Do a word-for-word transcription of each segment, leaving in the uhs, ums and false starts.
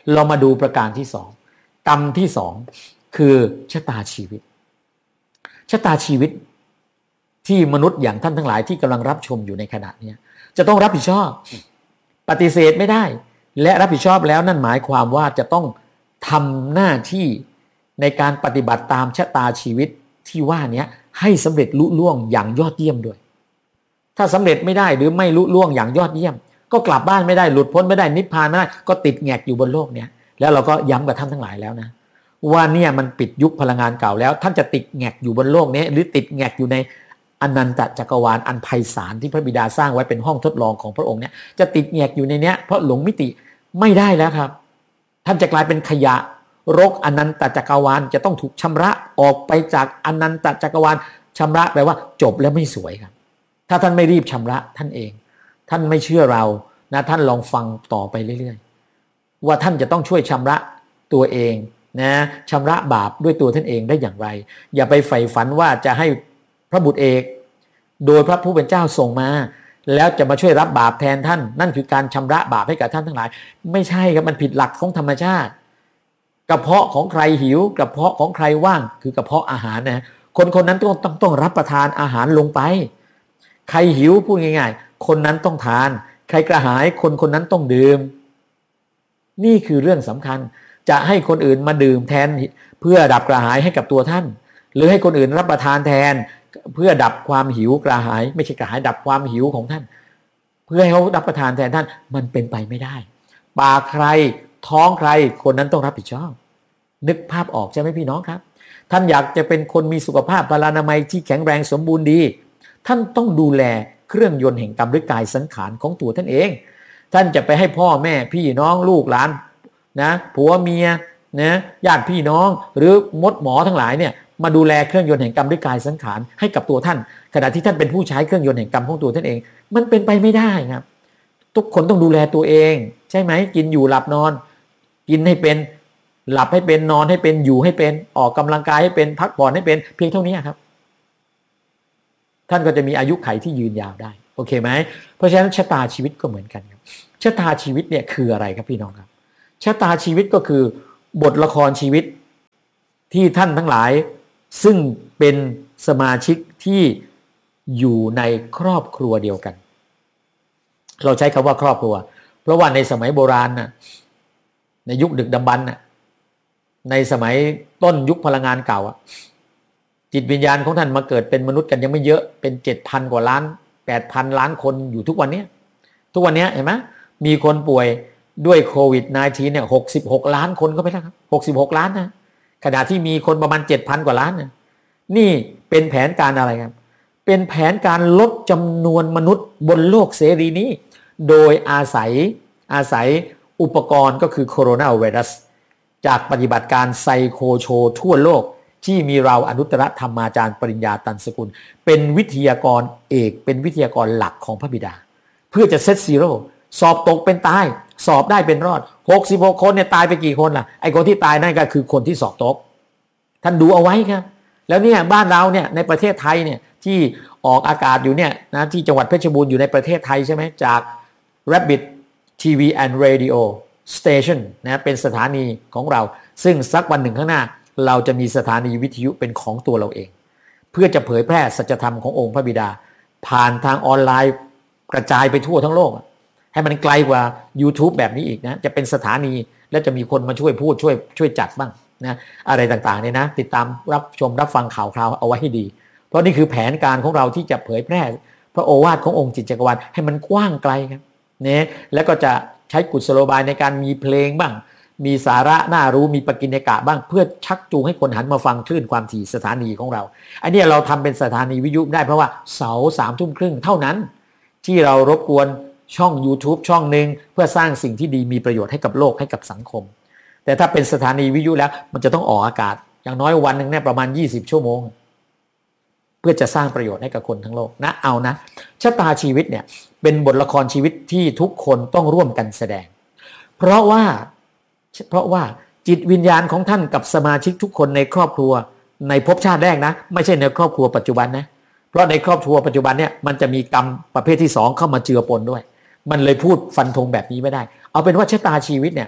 เรามาดูประการที่สองกรรมที่สองคือชะตาชีวิตชะตาชีวิตที่มนุษย์อย่างท่านทั้งหลายที่กำลังรับชมอยู่ในขณะนี้จะต้องรับผิดชอบปฏิเสธไม่ได้และรับผิดชอบแล้วนั่นหมายความว่าจะต้องทำหน้าที่ในการปฏิบัติตามชะตาชีวิตที่ว่านี้ให้สำเร็จลุล่วงอย่างยอดเยี่ยมด้วยถ้าสำเร็จไม่ได้หรือไม่ลุล่วงอย่างยอดเยี่ยมก็กลับบ้านไม่ได้หลุดพ้นไม่ได้นิพพานไม่ได้ก็ติดแงกอยู่บนโลกเนี้ยแล้วเราก็ย้ำกับท่านทั้งหลายแล้วนะว่าเนี่ยมันปิดยุคพลังงานเก่าแล้วท่านจะติดแงกอยู่บนโลกนี้หรือติดแงกอยู่ในอนันตจักรวาลอันไพศาลที่พระบิดาสร้างไว้เป็นห้องทดลองของพระองค์เนี่ยจะติดแงกอยู่ในเนี้ยเพราะหลงมิติไม่ได้แล้วครับท่านจะกลายเป็นขยะรกอนันตจักรวาลจะต้องถูกชำระออกไปจากอนันตจักรวาลชำระแปลว่าจบแล้วไม่สวยครับถ้าท่านไม่รีบชำระท่านเองท่านไม่เชื่อเรานะท่านลองฟังต่อไปเรื่อยๆว่าท่านจะต้องช่วยชำระตัวเองนะชำระบาปด้วยตัวท่านเองได้อย่างไรอย่าไปใฝ่ฝันว่าจะให้พระบุตรเอกโดยพระผู้เป็นเจ้าส่งมาแล้วจะมาช่วยรับบาปแทนท่านนั่นคือการชำระบาปให้กับท่านทั้งหลายไม่ใช่ครับมันผิดหลักของธรรมชาติกระเพาะของใครหิวกระเพาะของใครว่างคือกระเพาะอาหารนะคนคนนั้นต้องต้องต้องรับประทานอาหารลงไปใครหิวพูดง่ายๆคนนั้นต้องทานใครกระหายคนคนนั้นต้องดื่มนี่คือเรื่องสำคัญจะให้คนอื่นมาดื่มแทนเพื่อดับกระหายให้กับตัวท่านหรือให้คนอื่นรับประทานแทนเพื่อดับความหิวกระหายไม่ใช่กระหายดับความหิวของท่านเพื่อให้เขารับประทานแทนท่านมันเป็นไปไม่ได้ปากใครท้องใครคนนั้นต้องรับผิดชอบนึกภาพออกใช่ไหมพี่น้องครับท่านอยากจะเป็นคนมีสุขภาพพลานามัยที่แข็งแรงสมบูรณ์ดีท่านต้องดูแลเครื่องยนต์แห่งกรรมหรือกายสังขารของตัวท่านเองท่านจะไปให้พ่อแม่พี่น้องลูกหลานนะผัวเมียนะญาติพี่น้องหรือมดหมอทั้งหลายเนี่ยมาดูแลเครื่องยนต์แห่งกรรมด้วยกายสังขารให้กับตัวท่านขณะที่ท่านเป็นผู้ใช้เครื่องยนต์แห่งกรรมของตัวท่านเองมันเป็นไปไม่ได้ครับทุกคนต้องดูแลตัวเองใช่ไหมกินอยู่หลับนอนกินให้เป็นหลับให้เป็นนอนให้เป็นอยู่ให้เป็นออกกำลังกายให้เป็นพักผ่อนให้เป็นเพียงเท่านี้ครับท่านก็จะมีอายุขัยที่ยืนยาวได้โอเคไหมเพราะฉะนั้นชะตาชีวิตก็เหมือนกันครับชะตาชีวิตเนี่ยคืออะไรครับพี่น้องครับชะตาชีวิตก็คือบทละครชีวิตที่ท่านทั้งหลายซึ่งเป็นสมาชิกที่อยู่ในครอบครัวเดียวกันเราใช้คำว่าครอบครัวเพราะว่าในสมัยโบราณน่ะในยุคดึกดำบรรพ์น่ะในสมัยต้นยุคพลังงานเก่าอ่ะจิตวิญญาณของท่านมาเกิดเป็นมนุษย์กันยังไม่เยอะเป็น เจ็ดพัน กว่าล้าน แปดพัน ล้านคนอยู่ทุกวันนี้ทุกวันนี้เห็นไหมมีคนป่วยด้วยโควิด สิบเก้า เนี่ยหกสิบหกล้านคนก็ไปแล้วครับหกสิบหกล้านนะขณะที่มีคนประมาณ เจ็ดพัน กว่าล้านนะนี่เป็นแผนการอะไรครับเป็นแผนการลดจำนวนมนุษย์บนโลกเสรีนี้โดยอาศัยอาศัยอุปกรณ์ก็คือโคโรนาไวรัสจากปฏิบัติการไซโคโชทั่วโลกที่มีเราอนุตตรธรรมาจารย์ปริญญาตันสกุลเป็นวิทยากรเอกเป็นวิทยากรหลักของพระบิดาเพื่อจะเซตซีโร่สอบตกเป็นตายสอบได้เป็นรอดหกสิบหกคนเนี่ยตายไปกี่คนล่ะไอ้คนที่ตายนั่นก็คือคนที่สอบตกท่านดูเอาไว้ครับแล้วเนี่ยบ้านเราเนี่ยในประเทศไทยเนี่ยที่ออกอากาศอยู่เนี่ยนะที่จังหวัดเพชรบูรณ์อยู่ในประเทศไทยใช่ไหมจาก Rabbit ที วี and Radio Station นะเป็นสถานีของเราซึ่งสักวันหนึ่งข้างหน้าเราจะมีสถานีวิทยุเป็นของตัวเราเองเพื่อจะเผยแพร่สัจธรรมขององค์พระบิดาผ่านทางออนไลน์กระจายไปทั่วทั้งโลกให้มันไกลกว่า YouTube แบบนี้อีกนะจะเป็นสถานีและจะมีคนมาช่วยพูดช่วยช่วยจัดบ้างนะอะไรต่างๆเนี่ยนะติดตามรับชมรับฟังข่าวคราวเอาไว้ให้ดีเพราะนี่คือแผนการของเราที่จะเผยแพร่พระโอวาทขององค์จิตจักรวาลให้มันกว้างไกลครับเนี่ยแล้วก็จะใช้กุศโลบายในการมีเพลงบ้างมีสาระน่ารู้มีปกิณกะบ้างเพื่อชักจูงให้คนหันมาฟังคลื่นความถี่สถานีของเราอันนี้เราทำเป็นสถานีวิทยุได้เพราะว่าเสาร์สามทุ่มครึ่งเท่านั้นที่เรารบกวนช่อง YouTube ช่องหนึ่งเพื่อสร้างสิ่งที่ดีมีประโยชน์ให้กับโลกให้กับสังคมแต่ถ้าเป็นสถานีวิทยุแล้วมันจะต้องออกอากาศอย่างน้อยวันหนึ่งเนี่ยประมาณยี่สิบชั่วโมงเพื่อจะสร้างประโยชน์ให้กับคนทั้งโลกนะเอานะชะตาชีวิตเนี่ยเป็นบทละครชีวิตที่ทุกคนต้องร่วมกันแสดงเพราะว่าเพราะว่าจิตวิญญาณของท่านกับสมาชิกทุกคนในครอบครัวในภพชาติแรกนะไม่ใช่ในครอบครัวปัจจุบันนะเพราะในครอบครัวปัจจุบันเนี่ยมันจะมีกรรมประเภทที่สองเข้ามาเจือปนด้วยมันเลยพูดฟันธงแบบนี้ไม่ได้เอาเป็นว่าชะตาชีวิตเนี่ย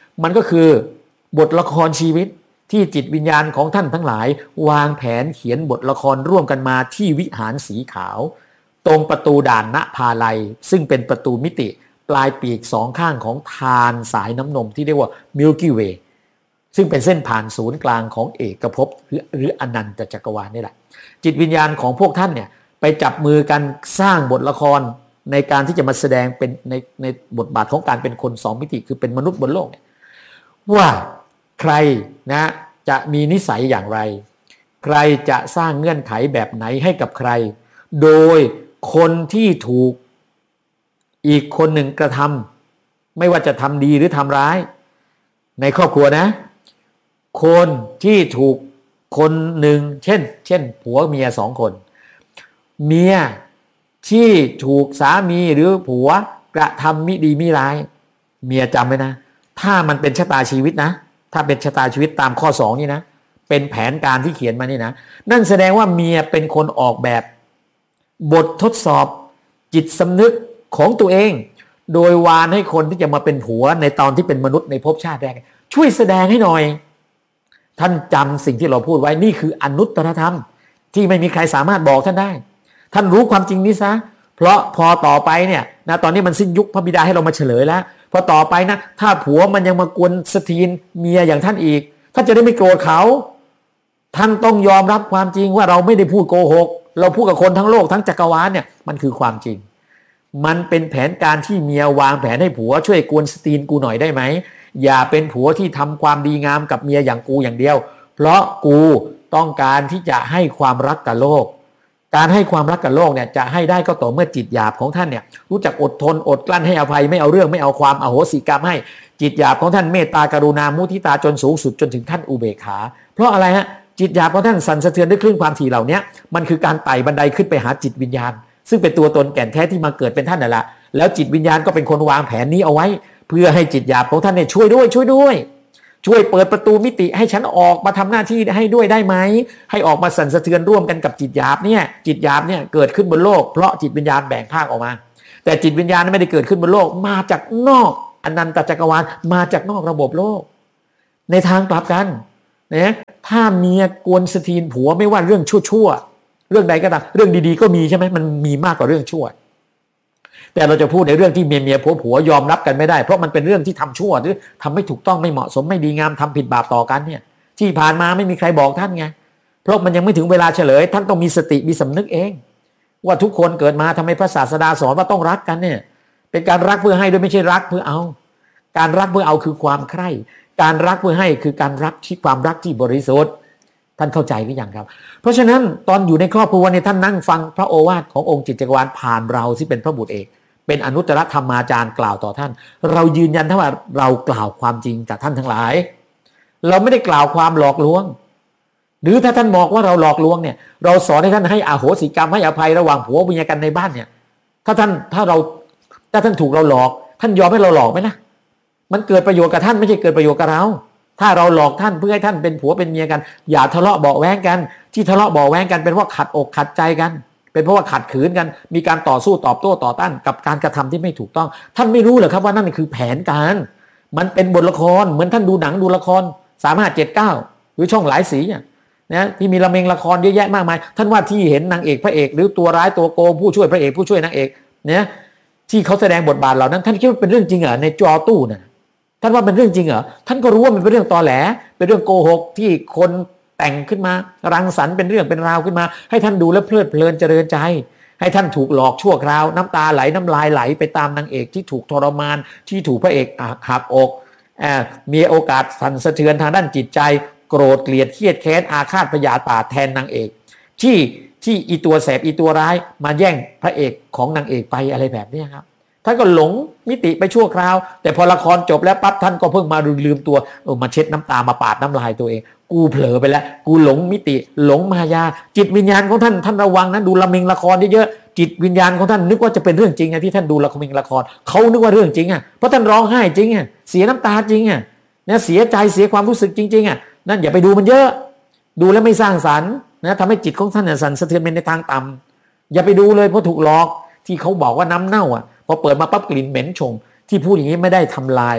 มันก็คือบทละครชีวิตที่จิตวิญญาณของท่านทั้งหลายวางแผนเขียนบทละครร่วมกันมาที่วิหารสีขาวตรงประตูด่านณภาลัยซึ่งเป็นประตูมิติปลายปีกสองข้างของทานสายน้ำนมที่เรียกว่า Milky Way ซึ่งเป็นเส้นผ่านศูนย์กลางของเอกภพหรือหรืออนันตจักรวาลนี่แหละจิตวิญญาณของพวกท่านเนี่ยไปจับมือกันสร้างบทละครในการที่จะมาแสดงเป็นในในบทบาทของการเป็นคนสองมิติคือเป็นมนุษย์บนโลกว่าใครนะจะมีนิสัยอย่างไรใครจะสร้างเงื่อนไขแบบไหนให้กับใครโดยคนที่ถูกอีกคนหนึ่งกระทำไม่ว่าจะทำดีหรือทำร้ายในครอบครัวนะคนที่ถูกคนหนึ่งเช่นเช่นผัวเมียสองคนเมียที่ถูกสามีหรือผัวกระทำมิดีมิร้ายเมียจำไว้นะถ้ามันเป็นชะตาชีวิตนะถ้าเป็นชะตาชีวิตตามข้อสองนี่นะเป็นแผนการที่เขียนมานี่นะนั่นแสดงว่าเมียเป็นคนออกแบบบททดสอบจิตสำนึกของตัวเองโดยวานให้คนที่จะมาเป็นผัวในตอนที่เป็นมนุษย์ในภพชาติแรกช่วยแสดงให้หน่อยท่านจำสิ่งที่เราพูดไว้นี่คืออนุตตรธรรมที่ไม่มีใครสามารถบอกท่านได้ท่านรู้ความจริงนี้ซะเพราะพอต่อไปเนี่ยนะตอนนี้มันสิ้นยุคพระบิดาให้เรามาเฉลยแล้วพอต่อไปนะถ้าผัวมันยังมากวนสตรีนเมียอย่างท่านอีกท่านจะได้ไม่โกรธเขาท่านต้องยอมรับความจริงว่าเราไม่ได้พูดโกหกเราพูดกับคนทั้งโลกทั้งจักรวาลเนี่ยมันคือความจริงมันเป็นแผนการที่เมียวางแผนให้ผัวช่วยกวนสตรีนกูหน่อยได้ไหมอย่าเป็นผัวที่ทำความดีงามกับเมียอย่างกูอย่างเดียวเพราะกูต้องการที่จะให้ความรักกับโลกการให้ความรักกับโลกเนี่ยจะให้ได้ก็ต่อเมื่อจิตหยาบของท่านเนี่ยรู้จักอดทนอดกลั้นให้อภัยไม่เอาเรื่องไม่เอาความอโหสิกรรมให้จิตหยาบของท่านเมตตากรุณามุทิตาจนสูงสุดจนถึงขั้นอุเบกขาเพราะอะไรฮะจิตหยาบของท่านสั่นสะเทือนด้วยคลื่นความถี่เหล่านี้มันคือการไต่บันไดขึ้นไปหาจิตวิญญาณซึ่งเป็นตัวตนแก่นแท้ที่มาเกิดเป็นท่านนั่นแหละแล้วจิตวิญญาณก็เป็นคนวางแผนนี้เอาไว้เพื่อให้จิตหยาบของท่านเนี่ยช่วยด้วยช่วยด้วยช่วยเปิดประตูมิติให้ฉันออกมาทำหน้าที่ให้ด้วยได้ไหมให้ออกมาสั่นสะเทือนร่วมกันกับจิตหยาบเนี่ยจิตหยาบเนี่ยเกิดขึ้นบนโลกเพราะจิตวิญญาณแบ่งภาคออกมาแต่จิตวิญญาณไม่ได้เกิดขึ้นบนโลกมาจากนอกอนันตจักรวาลมาจากนอกระบบโลกในทางกลับกันนะถ้าเมียกวนสตรีนผัวไม่ว่าเรื่องชั่วๆเรื่องใดก็ตามเรื่องดีๆก็มีใช่ไหมมันมีมากกว่าเรื่องชั่วแต่เราจะพูดในเรื่องที่เมียเมียผัวผัวยอมรับกันไม่ได้เพราะมันเป็นเรื่องที่ทำชั่วหรือทำไม่ถูกต้องไม่เหมาะสมไม่ดีงามทำผิดบาปต่อกันเนี่ยที่ผ่านมาไม่มีใครบอกท่านไงเพราะมันยังไม่ถึงเวลาเฉลยท่านต้องมีสติมีสำนึกเองว่าทุกคนเกิดมาทำไมพระศาสดาสอนว่าต้องรักกันเนี่ยเป็นการรักเพื่อให้ด้วยไม่ใช่รักเพื่อเอาการรักเพื่อเอาคือความใคร่การรักเพื่อให้คือการรักที่ความรักที่บริสุทธิ์ท่านเข้าใจหรือยังครับเพราะฉะนั้นตอนอยู่ในครอบครัวเนี่ยท่านนั่งฟังพระโอวาทขององค์จิตจักรวาลผ่านเราที่เป็นพระบุตรเอกเป็นอนุตตรธรรมาจารย์กล่าวต่อท่านเรายืนยันว่าเรากล่าวความจริงกับท่านทั้งหลายเราไม่ได้กล่าวความหลอกลวงหรือถ้าท่านบอกว่าเราหลอกลวงเนี่ยเราสอนให้ท่านให้อโหสิกรรมให้อภัยระหว่างผัวเมียกันในบ้านเนี่ยถ้าท่านถ้าเราถ้าท่านถูกเราหลอกท่านยอมให้เราหลอกไหมนะมันเกิดประโยชน์กับท่านไม่ใช่เกิดประโยชน์กับเราถ้าเราหลอกท่านเพื่อให้ท่านเป็นผัวเป็นเมียกันอย่าทะเลาะเบาะแว้งกันที่ทะเลาะเบาะแว้งกันเป็นเพราะขัดอกขัดใจกันเป็นเพราะว่าขัดขืนกันมีการต่อสู้ตอบโต้ต่อต้านกับการกระทำที่ไม่ถูกต้องท่านไม่รู้เหรอครับว่านั่นคือแผนการมันเป็นบทละครเหมือนท่านดูหนังดูละครสามห้าเจ็ดเก้าหรือช่องหลายสีเนี่ยนะที่มีละเมงละครเยอะแยะมากมายท่านว่าที่เห็นนางเอกพระเอกหรือตัวร้ายตัวโกงผู้ช่วยพระเอกผู้ช่วยนางเอกเนี่ยที่เขาแสดงบทบาทเหล่านั้นท่านคิดว่าเป็นเรื่องจริงเหรอในจอตู้น่ะท่านว่าเป็นเรื่องจริงเหรอท่านก็รู้ว่ามันเป็นเรื่องตอแหลเป็นเรื่องโกหกที่คนแต่งขึ้นมารังสรรค์เป็นเรื่องเป็นราวขึ้นมาให้ท่านดูแล้วเพลิดเพลินเจริญใจให้ท่านถูกหลอกชั่วคราวน้ำตาไหลน้ำลายไหลไปตามนางเอกที่ถูกทรมานที่ถูกพระเอกหักอกมีโอกาสสั่นสะเทือนทางด้านจิตใจโกรธเกลียดเครียดแค้นอาฆาตพยาบาทแทนนางเอกที่ที่อีตัวแสบอีตัวร้ายมาแย่งพระเอกของนางเอกไปอะไรแบบนี้ครับท่านก็หลงมิติไปชั่วคราวแต่พอละครจบแล้วปั๊บท่านก็เพิ่งมาลืมตัวเออมาเช็ดน้ำตามาปาดน้ำลายตัวเองกูเผลอไปแล้วกูหลงมิติหลงมายาจิตวิญญาณของท่านท่านระวังนะดูละเมงละครเยอะๆจิตวิญญาณของท่านนึกว่าจะเป็นเรื่องจริงอะที่ท่านดูละเมงละครเขานึกว่าเรื่องจริงอะเพราะท่านร้องไห้จริงอะเสียน้ำตาจริงอะนะเสียใจเสียความรู้สึกจริงๆอะนั่นอย่าไปดูมันเยอะดูแล้วไม่สร้างสรรค์นะทำให้จิตของท่านสั่นสะเทือนไปในทางต่ำอย่าไปดูเลยเพราะถูกหลอกที่เขาบอกว่าน้ำเน่าอ่ะพอเปิดมาปั๊บกลิ่นเหม็นชงที่พูดอย่างนี้ไม่ได้ทำลาย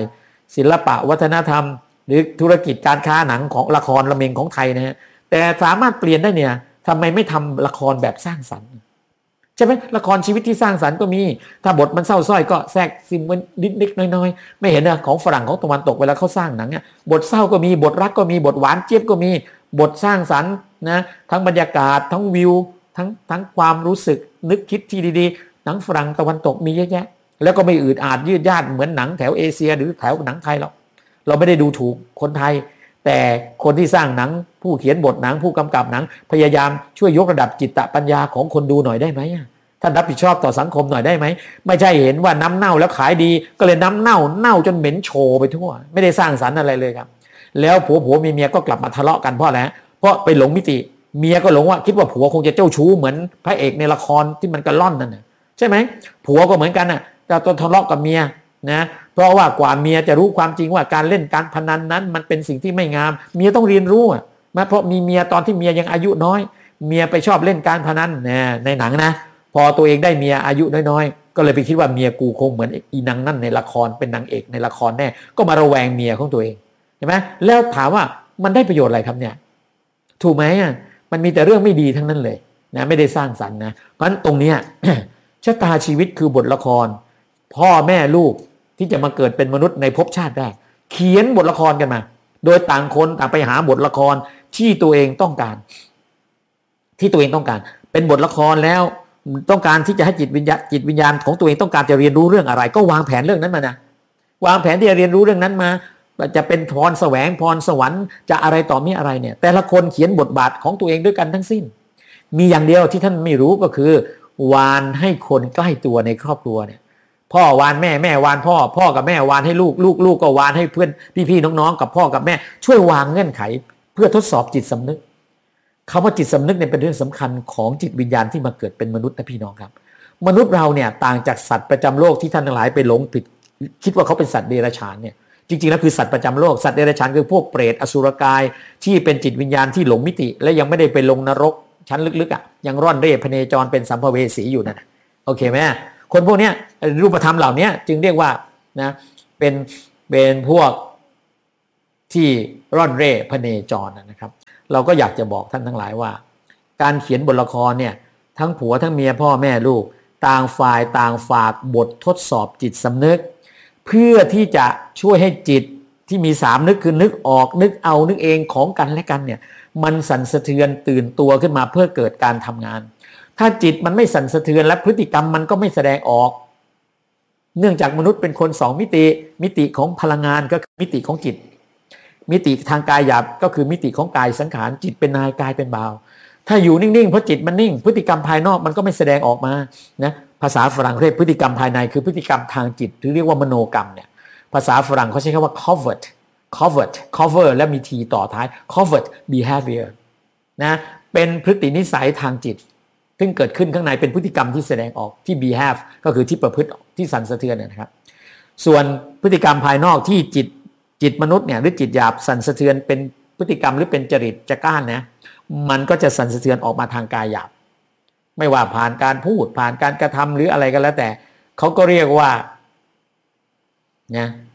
ศิลปะวัฒนธรรมหรือธุรกิจการค้าหนังของละครละเมงของไทยนะฮะแต่สามารถเปลี่ยนได้เนี่ยทำไมไม่ทำละครแบบสร้างสรรค์ใช่ไหมละครชีวิตที่สร้างสรรค์ก็มีถ้าบทมันเศร้าส้อยก็แทรกซิมมันนิดๆน้อยๆไม่เห็นนะของฝรั่งของตะวันตกเวลาเขาสร้างหนังเนี่ยบทเศร้าก็มีบทรักก็มีบทหวานเจี๊ยบก็มีบทสร้างสรรค์นะทั้งบรรยากาศทั้งวิวทั้งทั้งความรู้สึกนึกคิดที่ดีๆหนังฝรั่งตะวันตกมีเยอะแยะแล้วก็ไม่อืดอาดยืดยาดเหมือนหนังแถวเอเชียหรือแถวหนังไทยหรอกเราไม่ได้ดูถูกคนไทยแต่คนที่สร้างหนังผู้เขียนบทหนังผู้กำกับหนังพยายามช่วยยกระดับจิตปัญญาของคนดูหน่อยได้ไหมท่านรับผิดชอบต่อสังคมหน่อยได้ไหมไม่ใช่เห็นว่าน้ำเน่าแล้วขายดีก็เลยน้ำเน่าเน่าจนเหม็นโชไปทั่วไม่ได้สร้างสรรค์อะไรเลยครับแล้วผัวผัวเมียเมียก็กลับมาทะเลาะกันเพราะอะไรเพราะไปหลงมิติเมียก็หลงว่าคิดว่าผัวคงจะเจ้าชู้เหมือนพระเอกในละครที่มันกระล่อนนั่นน่ะใช่ไหมผัวก็เหมือนกันน่ะจะต้องทะเลาะกับเมียนะเพราะว่ากว่าเมียจะรู้ความจริงว่าการเล่นการพนันนั้นมันเป็นสิ่งที่ไม่งามเมียต้องเรียนรู้อ่ะนะเพราะมีเมียตอนที่เมียยังอายุน้อยเมียไปชอบเล่นการพนันนะในหนังนะพอตัวเองได้เมียอายุน้อยๆก็เลยไปคิดว่าเมียกูคงเหมือนอีนางนั่นในละครเป็นนางเอกในละครแน่ก็มาระแวงเมียของตัวเองใช่ไหมแล้วถามว่ามันได้ประโยชน์อะไรครับเนี่ยถูกไหมอ่ะมันมีแต่เรื่องไม่ดีทั้งนั้นเลยนะไม่ได้สร้างสรรค์นะเพราะฉะนั้นตรงเนี้ย ชะตาชีวิตคือบทละครพ่อแม่ลูกที่จะมาเกิดเป็นมนุษย์ในภพชาติได้เขียนบทละครกันมาโดยต่างคนต่างไปหาบทละครที่ตัวเองต้องการที่ตัวเองต้องการเป็นบทละครแล้วต้องการที่จะให้จิตวิญญาณจิตวิญญาณของตัวเองต้องการจะเรียนรู้เรื่องอะไรก็วางแผนเรื่องนั้นมานะวางแผนที่จะเรียนรู้เรื่องนั้นมาจะเป็นพรแสวงพรสวรรค์จะอะไรต่อมีอะไรเนี่ยแต่ละคนเขียนบทบาทของตัวเองด้วยกันทั้งสิ้นมีอย่างเดียวที่ท่านไม่รู้ก็คือวานให้คนใกล้ตัวในครอบครัวเนี่ยพ่อวานแม่แม่วานพ่อพ่อกับแม่วานให้ลูกลูกลูกก็วานให้เพื่อนพี่ๆน้องๆกับพ่อกับแม่ช่วยวางเงื่อนไขเพื่อทดสอบจิตสำนึกคำว่าจิตสำนึกเนี่ยเป็นเรื่องสำคัญของจิตวิญญาณที่มาเกิดเป็นมนุษย์นะพี่น้องครับมนุษย์เราเนี่ยต่างจากสัตว์ประจำโลกที่ท่านทั้งหลายไปหลงผิดคิดว่าเขาเป็นสัตว์เดรัจฉานเนี่ยจริงๆแล้วคือสัตว์ประจำโลกสัตว์เดรัจฉานคือพวกเปรตอสุรกายที่เป็นจิตวิญญาณที่หลงมิติและยังไม่ได้ไปลงนรกชั้นลึกๆอ่ะยังร่อนเร่พเนจรเป็นสัมภเวสีอยู่นั่นโอเคไหมคนพวกนี้รูปธรรมเหล่านี้จึงเรียกว่านะเป็นเป็นพวกที่ร่อนเร่พเนจรนะครับเราก็อยากจะบอกท่านทั้งหลายว่าการเขียนบทละครเนี่ยทั้งผัวทั้งเมียพ่อแม่ลูกต่างฝ่ายต่างฝากบททดสอบจิตสำนึกเพื่อที่จะช่วยให้จิตที่มีสามนึกคือนึกออกนึกเอานึกเองของกันและกันเนี่ยมันสั่นสะเทือนตื่นตัวขึ้นมาเพื่อเกิดการทำงานถ้าจิตมันไม่สั่นสะเทือนและพฤติกรรมมันก็ไม่แสดงออกเนื่องจากมนุษย์เป็นคนสองมิติมิติของพลังงานก็คือมิติของจิตมิติทางกายหยาบก็คือมิติของกายสังขารจิตเป็นนายกายเป็นบ่าวถ้าอยู่นิ่งๆเพราะจิตมันนิ่งพฤติกรรมภายนอกมันก็ไม่แสดงออกมานะภาษาฝรั่งเรียกพฤติกรรมภายในคือพฤติกรรมทางจิตหรือเรียกว่ามโนกรรมเนี่ยภาษาฝรั่งเขาใช้คำว่า covert covert cover และมี t ต่อท้าย covert behavior นะเป็นพฤตินิสัยทางจิตซึ่งเกิดขึ้นข้างในเป็นพฤติกรรมที่แสดงออกที่ behave ก็คือที่ประพฤติที่สั่นสะเทือนนะครับส่วนพฤติกรรมภายนอกที่จิตจิตมนุษย์เนี่ยหรือจิตหยาบสั่นสะเทือนเป็นพฤติกรรมหรือเป็นจริตจักร้านนะมันก็จะสั่นสะเทือนออกมาทางกายหยาบไม่ว่าผ่านการพูดผ่านการกระทำหรืออะไรก็แล้วแต่เขาก็เรียกว่านะ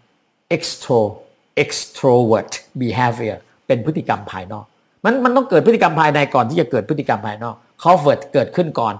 extro extrovert behavior เป็นพฤติกรรมภายนอกมันมันต้องเกิดพฤติกรรมภายในก่อนที่จะเกิดพฤติกรรมภายนอก covert เกิดขึ้นก่อน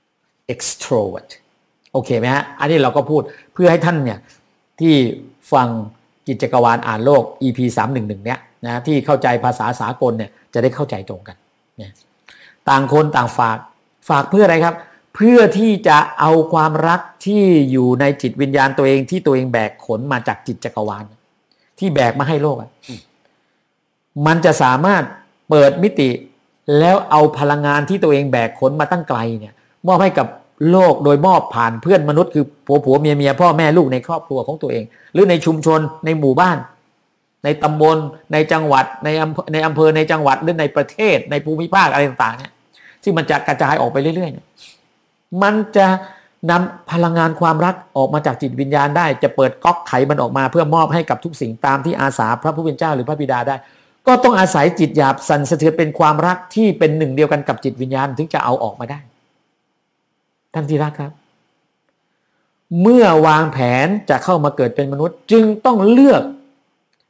extrovert โอเคไหมฮะอันนี้เราก็พูดเพื่อให้ท่านเนี่ยที่ฟังจิตจักรวาลอ่านโลก อี พี สามร้อยสิบเอ็ดเนี่ยนะที่เข้าใจภาษาสากลเนี่ยจะได้เข้าใจตรงกันเนี่ยต่างคนต่างฝากฝากเพื่ออะไรครับเพื่อที่จะเอาความรักที่อยู่ในจิตวิญญาณตัวเองที่ตัวเองแบกขนมาจากจิตจักรวาลที่แบกมาให้โลกอ่ะมันจะสามารถเปิดมิติแล้วเอาพลังงานที่ตัวเองแบกขนมาตั้งไกลเนี่ยมอบให้กับโลกโดยมอบผ่านเพื่อนมนุษย์คือผัวผัวเมียเมียพ่อแม่ลูกในครอบครัวของตัวเองหรือในชุมชนในหมู่บ้านในตำบลในจังหวัดในอำเภอในอำเภอในจังหวัดหรือในประเทศในภูมิภาคอะไรต่างๆเนี่ยซึ่งมันจะกระจายออกไปเรื่อยๆเนี่ยมันจะนำพลังงานความรักออกมาจากจิตวิญญาณได้จะเปิดก๊อกไขมันออกมาเพื่อมอบให้กับทุกสิ่งตามที่อาสาพระผู้เป็นเจ้าหรือพระบิดาได้ก็ต้องอาศัยจิตหยาบสั่นสะเทือนเป็นความรักที่เป็นหนึ่งเดียวกันกับจิตวิญญาณถึงจะเอาออกมาได้ท่านที่รักครับเมื่อวางแผนจะเข้ามาเกิดเป็นมนุษย์จึงต้องเลือก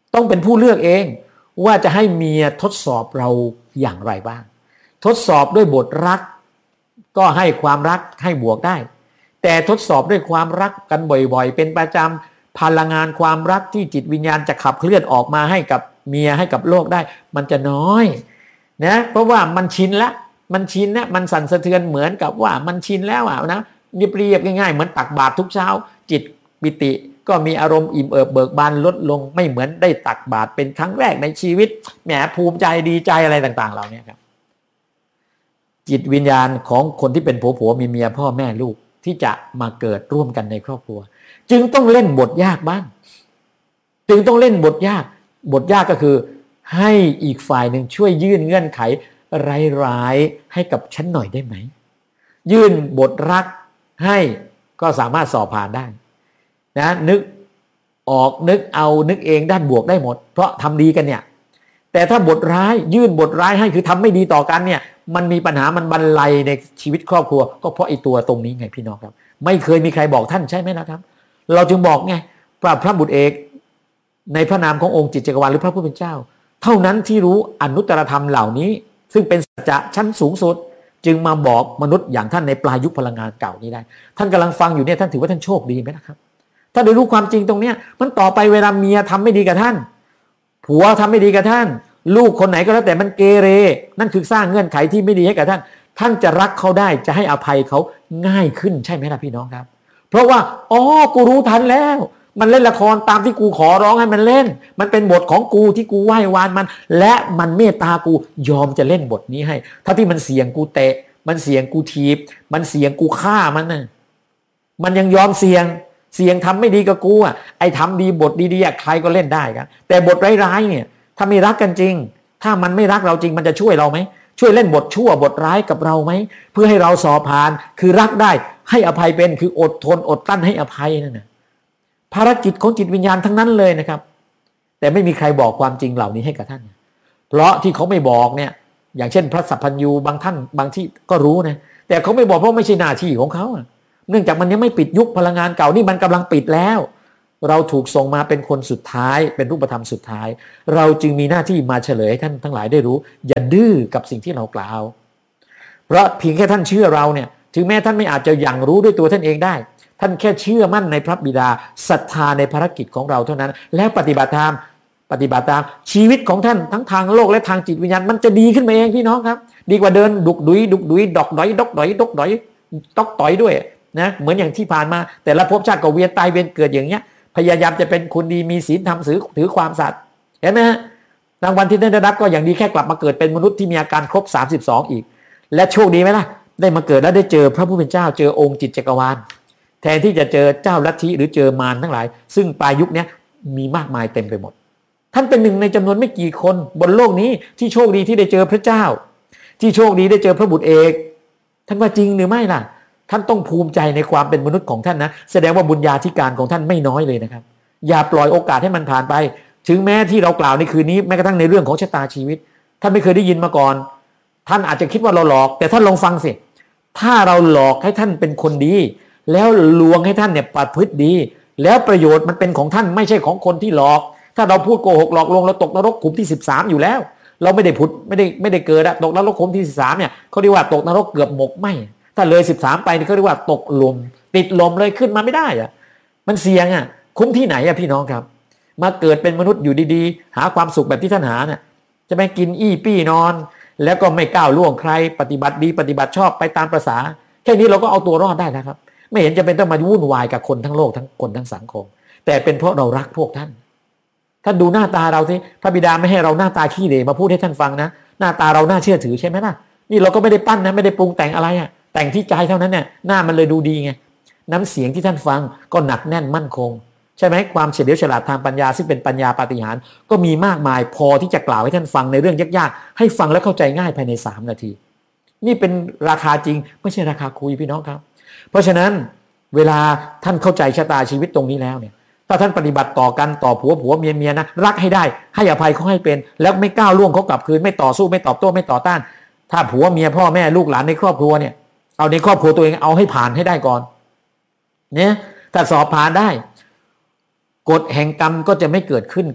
ต้องเป็นผู้เลือกเองว่าจะให้เมียทดสอบเราอย่างไรบ้างทดสอบด้วยบทรักก็ให้ความรักให้บวกได้แต่ทดสอบด้วยความรักกันบ่อยๆเป็นประจำพลังงานความรักที่จิตวิญญาณจะขับเคลื่อนออกมาให้กับเมียให้กับโลกได้มันจะน้อยนะเพราะว่ามันชินละมันชินนะมันสั่นสะเทือนเหมือนกับว่ามันชินแล้วอ่ะนะเรียบๆง่ายๆเหมือนตักบาตรทุกเช้าจิตปิติก็มีอารมณ์อิ่มเอิบเบิกบานลดลงไม่เหมือนได้ตักบาตรเป็นครั้งแรกในชีวิตแหมภูมิใจดีใจอะไรต่างๆเหล่านี้ครับจิตวิญญาณของคนที่เป็นผัวผัวมีเมียพ่อแม่ลูกที่จะมาเกิดร่วมกันในครอบครัวจึงต้องเล่นบทยากบ้างจึงต้องเล่นบทยากบทยากก็คือให้อีกฝ่ายหนึ่งช่วยยื่นเงื่อนไขร้ายๆให้กับฉันหน่อยได้ไหมยื่นบทรักให้ก็สามารถสอบผ่านได้นะนึกออกนึกเอานึกเองด้านบวกได้หมดเพราะทำดีกันเนี่ยแต่ถ้าบทร้ายยื่นบทร้ายให้คือทำไม่ดีต่อกันเนี่ยมันมีปัญหามันบรรลัยในชีวิตครอบครัวก็เพราะไอ้ตัวตรงนี้ไงพี่น้องครับไม่เคยมีใครบอกท่านใช่ไหมล่ะครับเราจึงบอกไงพระพระบุตรเอกในพระนามขององค์จิตจักรวาลหรือพระผู้เป็นเจ้าเท่านั้นที่รู้อนุตตรธรรมเหล่านี้ซึ่งเป็นสัจจะชั้นสูงสุดจึงมาบอกมนุษย์อย่างท่านในปลายยุคพลังงานเก่านี้ได้ท่านกำลังฟังอยู่เนี่ยท่านถือว่าท่านโชคดีไหมนะครับถ้าได้รู้ความจริงตรงเนี้ยมันต่อไปเวลาเมียทำไม่ดีกับท่านผัวทำไม่ดีกับท่านลูกคนไหนก็แล้วแต่มันเกเรนั่นคือสร้างเงื่อนไขที่ไม่ดีให้กับท่านท่านจะรักเขาได้จะให้อภัยเขาง่ายขึ้นใช่ไหมล่ะพี่น้องครับเพราะว่าอ๋อกูรู้ทันแล้วมันเล่นละครตามที่กูขอร้องให้มันเล่นมันเป็นบทของกูที่กูไหว้วานมันและมันเมตตากูยอมจะเล่นบทนี้ให้ถ้าที่มันเสี่ยงกูเตะมันเสี่ยงกูทีบมันเสี่ยงกูฆ่ามันน่ะมันยังยอมเสี่ยงเสี่ยงทำไม่ดีกับกูอ่ะไอ้ทำดีบทดีๆใครก็เล่นได้ครับแต่บทร้ายๆเนี่ยถ้าไม่รักกันจริงถ้ามันไม่รักเราจริงมันจะช่วยเราไหมช่วยเล่นบทชั่วบทร้ายกับเราไหมเพื่อให้เราสอบผ่านคือรักได้ให้อภัยเป็นคืออดทนอดกลั้นให้อภัยนั่นนะภารกิจของจิตวิญญาณทั้งนั้นเลยนะครับแต่ไม่มีใครบอกความจริงเหล่านี้ให้กับท่านเพราะที่เขาไม่บอกเนี่ยอย่างเช่นพระสัพพัญญูบางท่านบางที่ก็รู้นะแต่เขาไม่บอกเพราะไม่ใช่หน้าที่ของเขาเนื่องจากมันยังไม่ปิดยุคพลังงานเก่านี่มันกำลังปิดแล้วเราถูกส่งมาเป็นคนสุดท้ายเป็นรูปธรรมสุดท้ายเราจึงมีหน้าที่มาเฉลยให้ท่านทั้งหลายได้รู้อย่าดื้อกับสิ่งที่เรากล่าวเพราะเพียงแค่ท่านเชื่อเราเนี่ยถึงแม้ท่านไม่อาจจะอย่างรู้ด้วยตัวท่านเองได้ท่านแค่เชื่อมั่นในพระบิดาศรัทธาในภารกิจของเราเท่านั้นแล้วปฏิบัติตามปฏิบัติตามชีวิตของท่านทั้งทางโลกและทางจิตวิญญาณมันจะดีขึ้นมาเองพี่น้องครับดีกว่าเดินดุกดุยดุกดุยดอกดอยดอกดอยดอกดอยดอกต่อยด้วยนะเหมือนอย่างที่ผ่านมาแต่ละภพชาติก็เวียนตายเวียนเกิดอย่างเงี้ยพยายามจะเป็นคนดีมีศีลธรรมถือถือความสัตย์เห็นไหมฮะรางวัลที่ได้รับก็อย่างดีแค่กลับมาเกิดเป็นมนุษย์ที่มีอาการครบสามสิบสองอีกและโชคดีไหมล่ะได้มาเกิดแล้วได้เจอพระผู้เป็นเจ้าเจอองค์จิตจักรวาลแทนที่จะเจอเจ้าลัทธิหรือเจอมารทั้งหลายซึ่งปลายยุคนี้มีมากมายเต็มไปหมดท่านเป็นหนึ่งในจำนวนไม่กี่คนบนโลกนี้ที่โชคดีที่ได้เจอพระเจ้าที่โชคดีได้เจอพระบุตรเอกท่านว่าจริงหรือไม่ล่ะท่านต้องภูมิใจในความเป็นมนุษย์ของท่านนะแสดงว่าบุญญาธิการของท่านไม่น้อยเลยนะครับอย่าปล่อยโอกาสให้มันผ่านไปถึงแม้ที่เรากล่าวในคืนนี้แม้กระทั่งในเรื่องของชะตาชีวิตท่านไม่เคยได้ยินมาก่อนท่านอาจจะคิดว่าเราหลอกแต่ท่านลองฟังสิถ้าเราหลอกให้ท่านเป็นคนดีแล้วลวงให้ท่านเนี่ยประพฤติดีแล้วประโยชน์มันเป็นของท่านไม่ใช่ของคนที่หลอกถ้าเราพูดโกหกหลอกลวงเราตกนรกขุมที่สิบสามอยู่แล้วเราไม่ได้พุทธไม่ได้ไม่ได้เกิดอะตกนรกขุมที่สิบสามเนี่ยเขาเรียกว่าตกนรกเกือบหมกไหมถ้าเลยสิบสามไปนี่เขาเรียกว่าตกลมติดลมเลยขึ้นมาไม่ได้อะมันเสี่ยงอะคุ้มที่ไหนอะพี่น้องครับมาเกิดเป็นมนุษย์อยู่ดีๆหาความสุขแบบที่ท่านหาน่ะจะไม่กินอี้ปี้นอนแล้วก็ไม่ก้าวล่วงใครปฏิบัติดีปฏิบัติชอบไปตามประสาแค่นี้เราก็เอาตัวรอดได้นะครับไม่เห็นจะเป็นต้องมาวุ่นวายกับคนทั้งโลกทั้งคนทั้งสังคมแต่เป็นเพราะเรารักพวกท่านท่านดูหน้าตาเราสิพระบิดาไม่ให้เราหน้าตาขี้เหร่มาพูดให้ท่านฟังนะหน้าตาเราน่าเชื่อถือใช่ไหมล่ะนี่เราก็ไม่ได้ปั้นนะไม่ได้ปรุงแต่งอะไรอ่ะแต่งที่ใจเท่านั้นเนี่ยหน้ามันเลยดูดีไงน้ำเสียงที่ท่านฟังก็หนักแน่นมั่นคงใช่ไหมความเฉลียวฉลาดทางปัญญาซึ่งเป็นปัญญาปาฏิหาริย์ก็มีมากมายพอที่จะกล่าวให้ท่านฟังในเรื่องยากๆให้ฟังและเข้าใจง่ายภายในสามนาทีนี่เป็นราคาจริงไม่ใช่ราคาคุยพี่น้องครับเพราะฉะนั้นเวลาท่านเข้าใจชะตาชีวิตตรงนี้แล้วเนี่ยถ้าท่านปฏิบัติต่อกันต่อผัวผัวเมียเมียนะรักให้ได้ให้อภัยเขาให้เป็นแล้วไม่ก้าวล่วงเขากลับคืนไม่ต่อสู้ไม่ตอบโต้ไม่ต่อต้านถ้าผัวเมียพ่อแม่ลูกหลานในครอบครัวเนี่ยเอาในครอบครัวตัวเองเอาให้ผ่านให้ได้ก่อนเนี่ยถ้าสอบผ่านได้กฎแห่งกรรมก็จะไม่เกิดขึ้นกับ